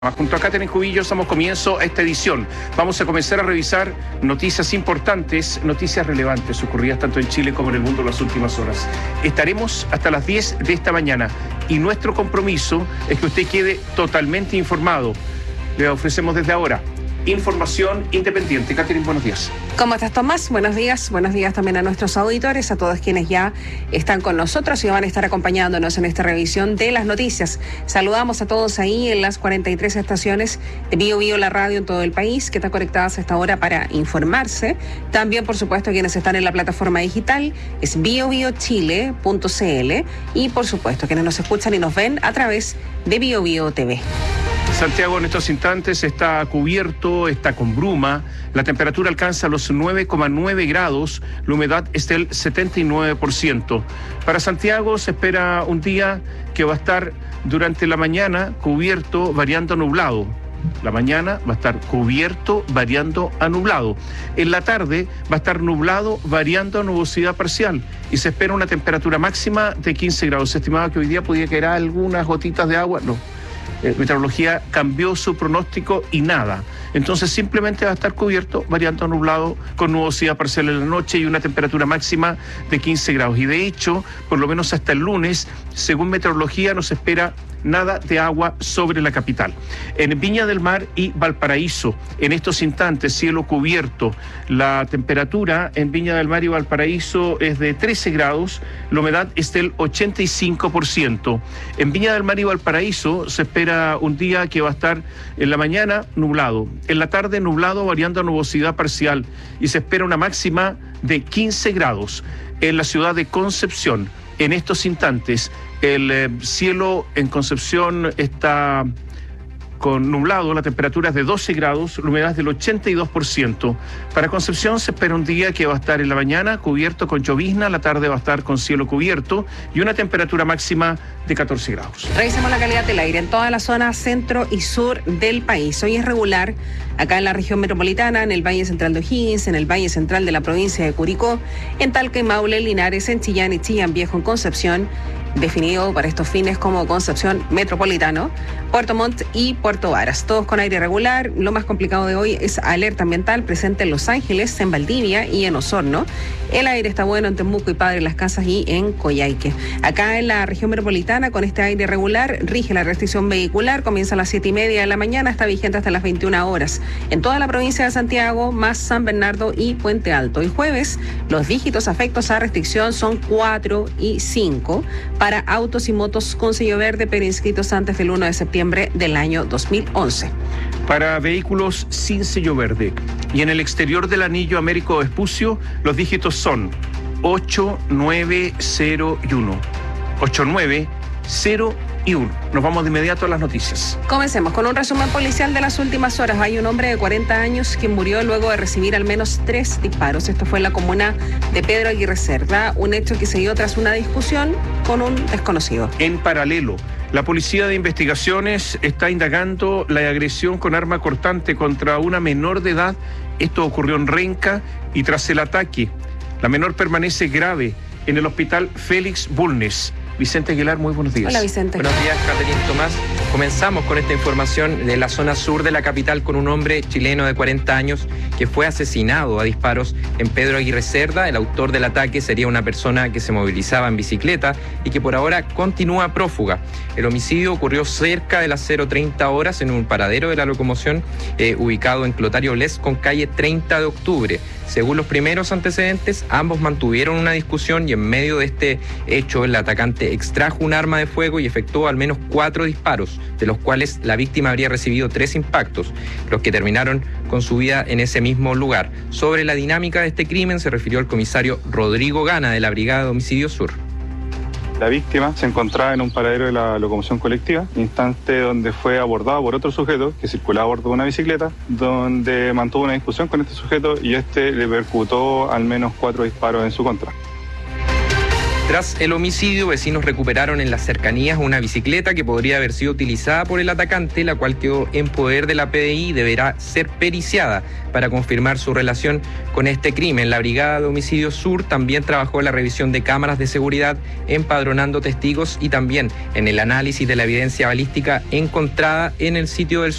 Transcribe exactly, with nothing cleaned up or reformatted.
Junto a Catherine Cubillos damos comienzo a esta edición. Vamos a comenzar a revisar noticias importantes, noticias relevantes ocurridas tanto en Chile como en el mundo en las últimas horas. Estaremos hasta las diez de esta mañana y nuestro compromiso es que usted quede totalmente informado. Le ofrecemos desde ahora información independiente. Catherine, buenos días. ¿Cómo estás, Tomás? Buenos días. Buenos días también a nuestros auditores, a todos quienes ya están con nosotros y van a estar acompañándonos en esta revisión de las noticias. Saludamos a todos ahí en las cuarenta y tres estaciones de Bio Bio, la radio en todo el país, que están conectadas a esta hora para informarse. También, por supuesto, quienes están en la plataforma digital es bio bio chile punto c l y, por supuesto, quienes nos escuchan y nos ven a través de Bio Bio T V. Santiago en estos instantes está cubierto, está con bruma, la temperatura alcanza los nueve coma nueve grados, la humedad es del setenta y nueve por ciento. Para Santiago se espera un día que va a estar durante la mañana cubierto, variando a nublado. La mañana va a estar cubierto, variando a nublado. En la tarde va a estar nublado, variando a nubosidad parcial. Y se espera una temperatura máxima de quince grados. Se estimaba que hoy día podía caer algunas gotitas de agua, no. Eh, meteorología cambió su pronóstico y nada. Entonces simplemente va a estar cubierto, variando a nublado, con nubosidad parcial en la noche y una temperatura máxima de quince grados. Y de hecho, por lo menos hasta el lunes, según meteorología, no se espera nada de agua sobre la capital. En Viña del Mar y Valparaíso, en estos instantes, cielo cubierto. La temperatura en Viña del Mar y Valparaíso es de trece grados, la humedad es del ochenta y cinco por ciento. En Viña del Mar y Valparaíso se espera un día que va a estar en la mañana nublado, en la tarde nublado, variando a nubosidad parcial, y se espera una máxima de quince grados. En la ciudad de Concepción, en estos instantes, el eh, cielo en Concepción está con nublado, la temperatura es de doce grados, la humedad es del ochenta y dos por ciento. Para Concepción se espera un día que va a estar en la mañana cubierto con llovizna, la tarde va a estar con cielo cubierto y una temperatura máxima de catorce grados. Revisemos la calidad del aire en toda la zona centro y sur del país. Hoy es regular acá en la región metropolitana, en el Valle Central de O'Higgins, en el Valle Central de la provincia de Curicó, en Talca y Maule, Linares, en Chillán y Chillán Viejo, en Concepción, definido para estos fines como Concepción Metropolitano, Puerto Montt y Puerto Varas, todos con aire regular. Lo más complicado de hoy es alerta ambiental presente en Los Ángeles, en Valdivia y en Osorno. El aire está bueno en Temuco y Padre Las Casas y en Coyhaique. Acá en la región metropolitana, con este aire regular, rige la restricción vehicular, comienza a las siete y media de la mañana, está vigente hasta las veintiuna horas. En toda la provincia de Santiago, más San Bernardo y Puente Alto. El jueves, los dígitos afectos a restricción son cuatro y cinco para autos y motos con sello verde, pero inscritos antes del uno de septiembre del año dos mil once. Para vehículos sin sello verde y en el exterior del anillo Américo Vespucio, los dígitos son ocho, nueve, cero y uno. ocho, nueve, cero y uno. Nos vamos de inmediato a las noticias. Comencemos con un resumen policial de las últimas horas. Hay un hombre de cuarenta años que murió luego de recibir al menos tres disparos. Esto fue en la comuna de Pedro Aguirre Cerda, un hecho que se dio tras una discusión con un desconocido. En paralelo, la Policía de Investigaciones está indagando la agresión con arma cortante contra una menor de edad. Esto ocurrió en Renca y tras el ataque, la menor permanece grave en el hospital Félix Bulnes. Vicente Aguilar, muy buenos días. Hola, Vicente. Buenos días, Catherine, Tomás. Comenzamos con esta información de la zona sur de la capital con un hombre chileno de cuarenta años que fue asesinado a disparos en Pedro Aguirre Cerda. El autor del ataque sería una persona que se movilizaba en bicicleta y que por ahora continúa prófuga. El homicidio ocurrió cerca de las cero treinta horas en un paradero de la locomoción eh, ubicado en Clotario Les con calle treinta de octubre. Según los primeros antecedentes, ambos mantuvieron una discusión y en medio de este hecho el atacante extrajo un arma de fuego y efectuó al menos cuatro disparos, de los cuales la víctima habría recibido tres impactos, los que terminaron con su vida en ese mismo lugar. Sobre la dinámica de este crimen se refirió el comisario Rodrigo Gana de la Brigada de Homicidio Sur. La víctima se encontraba en un paradero de la locomoción colectiva, instante donde fue abordado por otro sujeto que circulaba a bordo de una bicicleta, donde mantuvo una discusión con este sujeto y este le percutó al menos cuatro disparos en su contra. Tras el homicidio, vecinos recuperaron en las cercanías una bicicleta que podría haber sido utilizada por el atacante, la cual quedó en poder de la P D I y deberá ser periciada para confirmar su relación con este crimen. La Brigada de Homicidios Sur también trabajó en la revisión de cámaras de seguridad, empadronando testigos y también en el análisis de la evidencia balística encontrada en el sitio del